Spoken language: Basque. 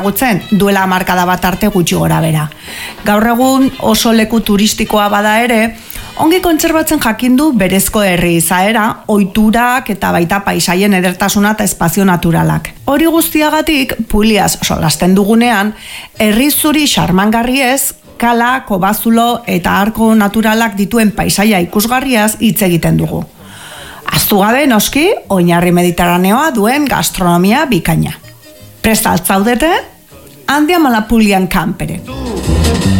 Gutzen, duela hamarkada bat arte gutxi gora bera. Gaur egun oso leku turistikoa bada ere, ongi kontserbatzen jakindu berezko herri izaera, ohiturak eta baita paisaien edertasuna eta espazio naturalak. Hori guztiagatik, Puliaz solasten dugunean, herri zuri xarmangarriez, kala, kobazulo eta arko naturalak dituen paisaia ikusgarriaz hitz egiten dugu. Ahaztu gabe noski, oinarri mediterraneoa duen gastronomia bikaina. Prest altzaudete? Andiamo alla Pulian campere.